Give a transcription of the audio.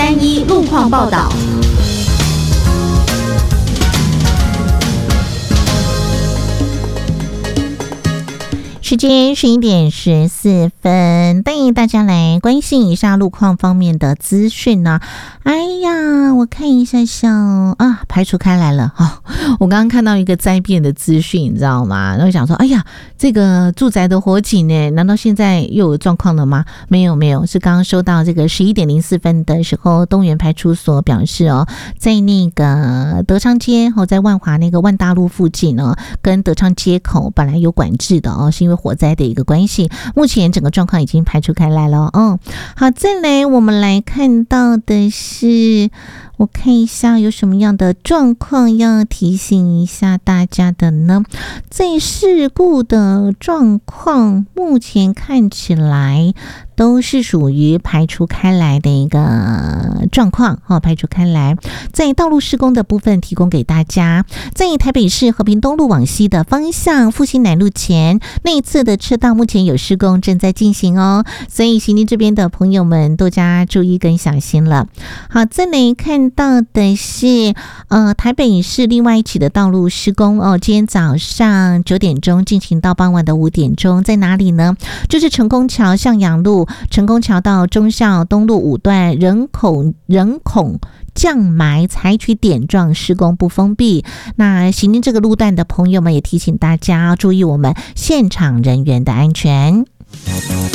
631路况报道。时间11:14，带大家来关心一下路况方面的资讯呢。哎呀，我看一下排除开来了我刚刚看到一个灾变的资讯，你知道吗？然后想说，哎呀，这个住宅的火警呢，难道现在又有状况了吗？没有，是刚刚收到这个11:04的时候，东园派出所表示在那个德昌街在万华那个万大路附近跟德昌街口本来有管制的是因为火灾的一个关系，目前整个状况已经排除开来了好，再来我们来看到的是，我看一下有什么样的状况要提醒一下大家的呢？在事故的状况目前看起来都是属于排除开来的一个状况排除开来。在道路施工的部分提供给大家，在台北市和平东路往西的方向复兴南路前内侧的车道目前有施工正在进行所以行经这边的朋友们多加注意跟小心了。好，再来看到的是台北市另外一起的道路施工今天早上9点钟进行到傍晚的5点钟，在哪里呢？就是成功桥向阳路成功桥到忠孝东路5段人孔降埋采取点状施工不封闭。那行经这个路段的朋友们也提醒大家注意我们现场人员的安全。